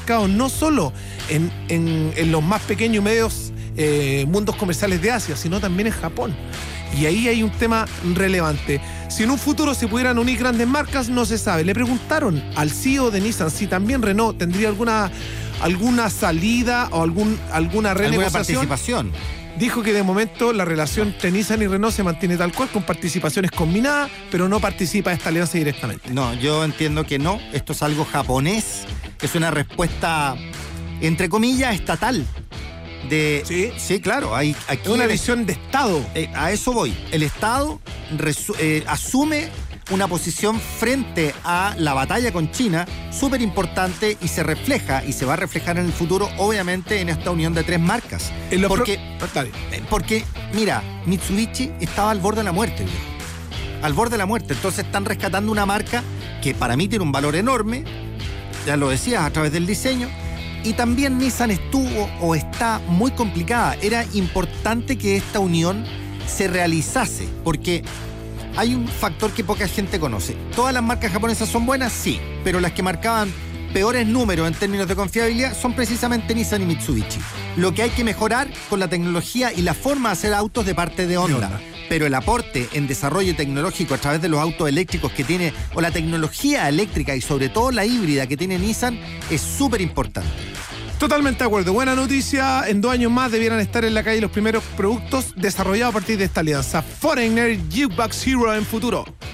mercados, no solo en los más pequeños y medios mundos comerciales de Asia, sino también en Japón. Y ahí hay un tema relevante. Si en un futuro se pudieran unir grandes marcas, no se sabe. Le preguntaron al CEO de Nissan si también Renault tendría alguna salida o alguna renegociación. ¿Alguna participación? Dijo que de momento la relación entre Nissan y Renault se mantiene tal cual, con participaciones combinadas, pero no participa de esta alianza directamente. No, yo entiendo que no. Esto es algo japonés. Es una respuesta, entre comillas, estatal. Sí, claro. Aquí es una visión de Estado. A eso voy. El Estado asume una posición frente a la batalla con China súper importante y se refleja y se va a reflejar en el futuro, obviamente, en esta unión de 3 marcas. Porque, mira, Mitsubishi estaba al borde de la muerte, viejo. Al borde de la muerte. Entonces están rescatando una marca que para mí tiene un valor enorme, ya lo decías, a través del diseño. Y también Nissan estuvo o está muy complicada. Era importante que esta unión se realizase, porque hay un factor que poca gente conoce. ¿Todas las marcas japonesas son buenas? Sí, pero las que marcaban peores números en términos de confiabilidad son precisamente Nissan y Mitsubishi. Lo que hay que mejorar con la tecnología y la forma de hacer autos de parte de Honda. Pero el aporte en desarrollo tecnológico a través de los autos eléctricos que tiene, o la tecnología eléctrica y sobre todo la híbrida que tiene Nissan, es súper importante. Totalmente de acuerdo. Buena noticia. En 2 años más debieran estar en la calle los primeros productos desarrollados a partir de esta alianza. Foreigner, Jukebox Hero en futuro.